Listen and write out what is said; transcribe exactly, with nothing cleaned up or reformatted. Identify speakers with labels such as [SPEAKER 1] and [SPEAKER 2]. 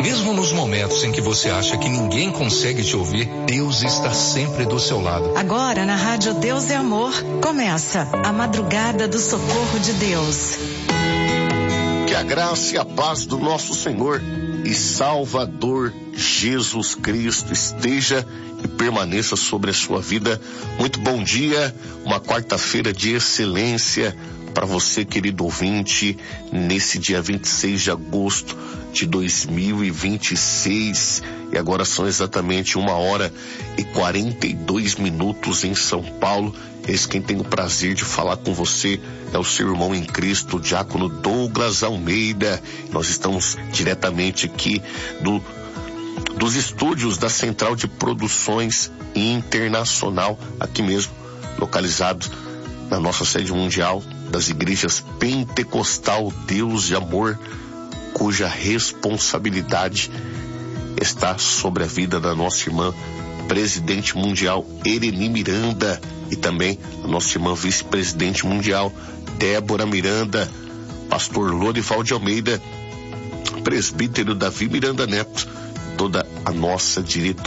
[SPEAKER 1] Mesmo nos momentos em que você acha que ninguém consegue te ouvir, Deus está sempre do seu lado.
[SPEAKER 2] Agora na Rádio Deus é Amor, começa a Madrugada do Socorro de Deus.
[SPEAKER 3] Que a graça e a paz do nosso Senhor e Salvador Jesus Cristo esteja e permaneça sobre a sua vida. Muito bom dia, uma quarta-feira de excelência para você, querido ouvinte, nesse dia vinte e seis de agosto de dois mil e vinte e seis. E agora são exatamente uma hora e quarenta e dois minutos em São Paulo. Esse quem tem o prazer de falar com você é o seu irmão em Cristo, o diácono Douglas Almeida. Nós estamos diretamente aqui do, dos estúdios da Central de Produções Internacional, aqui mesmo, localizado na nossa sede mundial das igrejas Pentecostal Deus de Amor, cuja responsabilidade está sobre a vida da nossa irmã presidente mundial Ereni Miranda e também a nossa irmã vice-presidente mundial Débora Miranda, pastor Lorival de Almeida, presbítero Davi Miranda Neto, toda a nossa diretoria